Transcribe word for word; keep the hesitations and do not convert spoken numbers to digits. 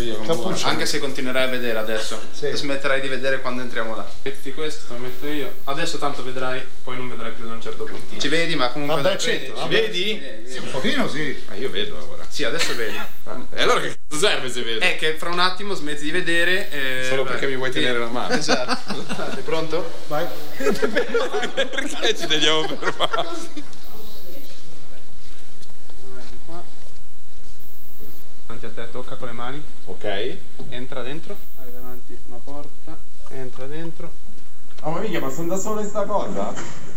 io comunque. Anche se continuerai a vedere adesso, sì. Smetterai di vedere quando entriamo là. Metti questo, te lo metto io. Adesso tanto vedrai, poi non vedrai più da un certo punto. Ci vedi, ma comunque. Vabbè, certo, ci vedi? vedi? Sì, un pochino sì. Ma io vedo ora. Sì, adesso vedi. E allora che cazzo serve se vedo? È che fra un attimo smetti di vedere. E... Solo perché mi vuoi tenere la mano. Esatto. Sei pronto? Vai. Perché ci teniamo fermati? Davanti a te, tocca con le mani. Ok. Entra dentro. Hai davanti una porta. Entra dentro. Oh ma mica, ma sono da solo in sta cosa?